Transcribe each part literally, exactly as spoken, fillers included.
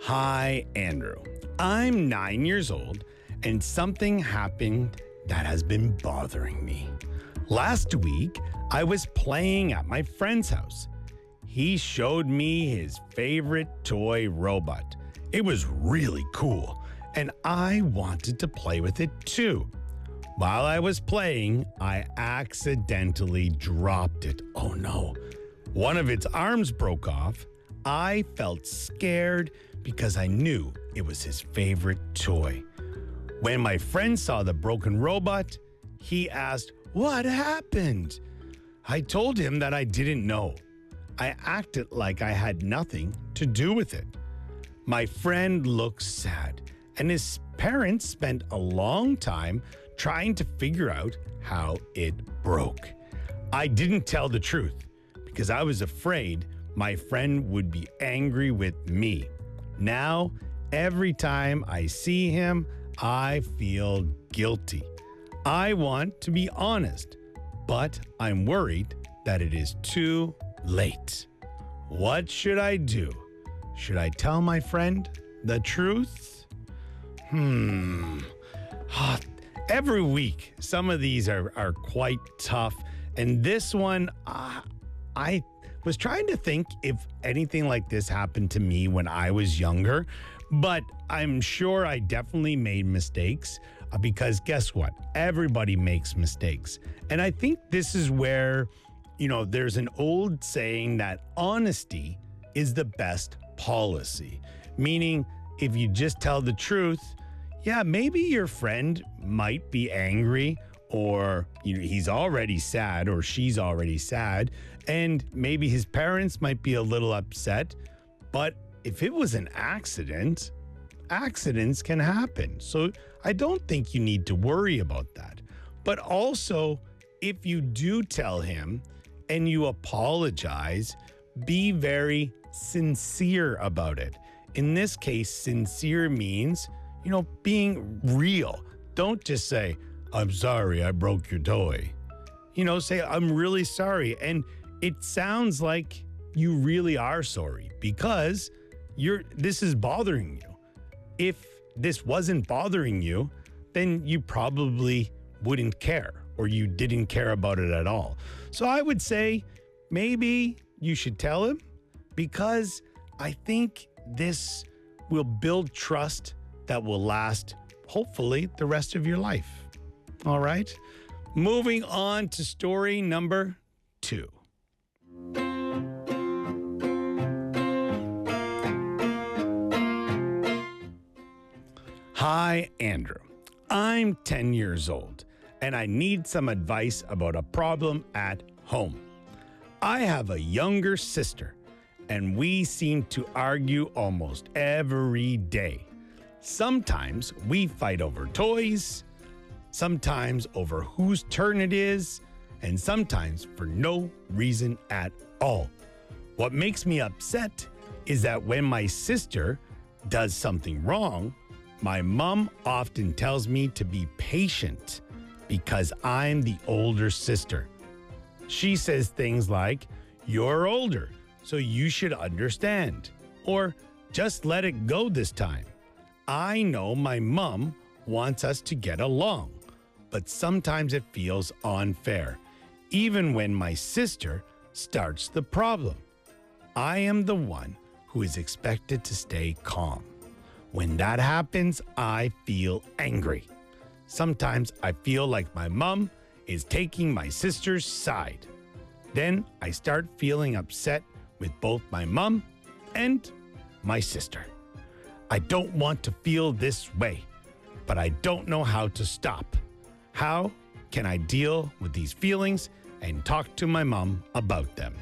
Hi, Andrew. I'm nine years old, and something happened that has been bothering me. Last week, I was playing at my friend's house. He showed me his favorite toy robot. It was really cool, and I wanted to play with it too. While I was playing, I accidentally dropped it. Oh no. One of its arms broke off. I felt scared because I knew it was his favorite toy. When my friend saw the broken robot, he asked, "What happened?" I told him that I didn't know. I acted like I had nothing to do with it. My friend looked sad, and his parents spent a long time trying to figure out how it broke. I didn't tell the truth because I was afraid my friend would be angry with me. Now, every time I see him, I feel guilty. I want to be honest, but I'm worried that it is too late. What should I do? Should I tell my friend the truth? Hmm. Ah, every week, some of these are, are quite tough. And this one, uh, I was trying to think if anything like this happened to me when I was younger, but I'm sure I definitely made mistakes uh, because guess what? Everybody makes mistakes. And I think this is where, you know, there's an old saying that honesty is the best policy, meaning if you just tell the truth, yeah, maybe your friend might be angry or you know, he's already sad or she's already sad, and maybe his parents might be a little upset. But if it was an accident, accidents can happen. So I don't think you need to worry about that. But also, if you do tell him and you apologize, be very sincere about it. In this case, sincere means, you know, being real. Don't just say, "I'm sorry, I broke your toy." You know, say, "I'm really sorry." And it sounds like you really are sorry because you're this is bothering you. If this wasn't bothering you, then you probably wouldn't care or you didn't care about it at all. So I would say maybe you should tell him because I think this will build trust that will last, hopefully, the rest of your life. All right. Moving on to story number two. Hi, Andrew. I'm ten years old and I need some advice about a problem at home. I have a younger sister and we seem to argue almost every day. Sometimes we fight over toys, sometimes over whose turn it is, and sometimes for no reason at all. What makes me upset is that when my sister does something wrong, my mom often tells me to be patient because I'm the older sister. She says things like, "You're older, so you should understand," or "Just let it go this time." I know my mom wants us to get along, but sometimes it feels unfair, even when my sister starts the problem. I am the one who is expected to stay calm. When that happens, I feel angry. Sometimes I feel like my mom is taking my sister's side. Then I start feeling upset with both my mom and my sister. I don't want to feel this way, but I don't know how to stop. How can I deal with these feelings and talk to my mom about them?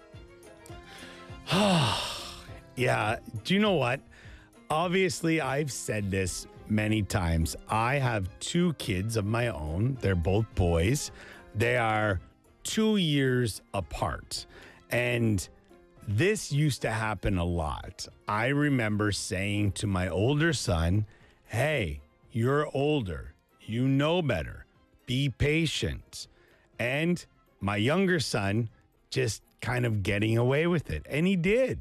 Yeah, do you know what? Obviously, I've said this many times. I have two kids of my own. They're both boys. They are two years apart. And this used to happen a lot. I remember saying to my older son, "Hey, you're older. You know better. Be patient." And my younger son just kind of getting away with it. And he did.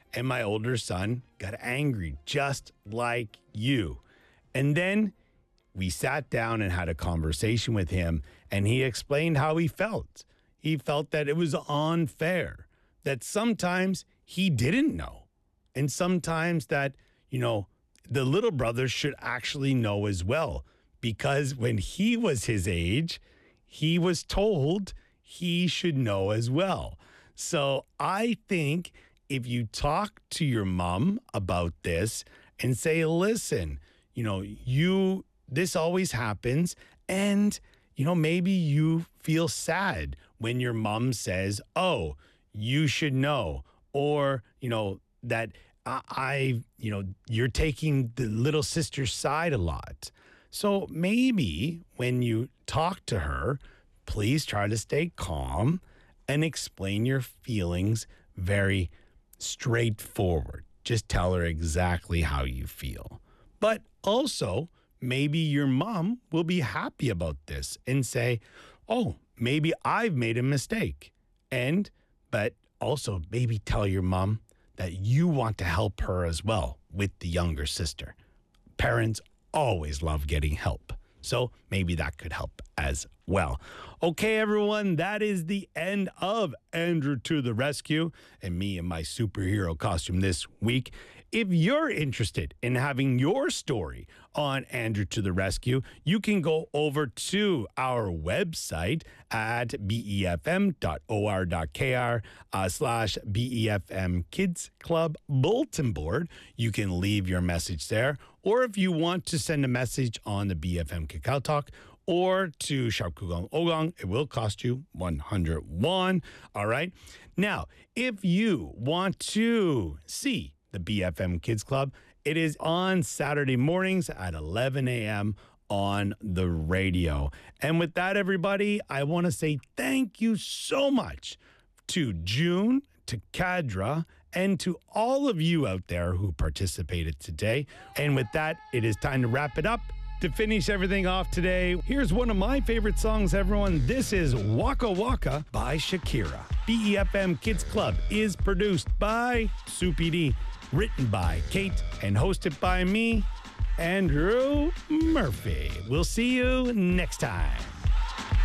and my older son got angry just like you. And then we sat down and had a conversation with him, and he explained how he felt. He felt that it was unfair, that sometimes he didn't know, and sometimes that, you know, the little brother should actually know as well, because when he was his age, he was told he should know as well. So I think if you talk to your mom about this and say, listen, you know, you, this always happens. And, you know, maybe you feel sad when your mom says, oh, you should know, or, you know, that I, I, you know, you're taking the little sister's side a lot. So maybe when you talk to her, please try to stay calm and explain your feelings very straightforward. Just tell her exactly how you feel. But also, maybe your mom will be happy about this and say, oh, maybe I've made a mistake. And, but also maybe tell your mom that you want to help her as well with the younger sister. Parents always love getting help. So maybe that could help as well. Okay, everyone, that is the end of Andrew to the Rescue and me in my superhero costume this week. If you're interested in having your story on Andrew to the Rescue, you can go over to our website at befm.or.kr uh, slash BEFM Kids Club Bulletin Board. You can leave your message there. Or if you want to send a message on the B F M Kakao Talk or to Sharkugang Ogang, it will cost you one hundred won. All right. Now, if you want to see the B F M Kids Club, it is on Saturday mornings at eleven a.m. on the radio. And with that, everybody, I want to say thank you so much to June, to Kadra, and to all of you out there who participated today. And with that, it is time to wrap it up. To finish everything off today, here's one of my favorite songs, everyone. This is Waka Waka by Shakira. B E F M Kids Club is produced by Soupy D, written by Kate, and hosted by me, Andrew Murphy. We'll see you next time.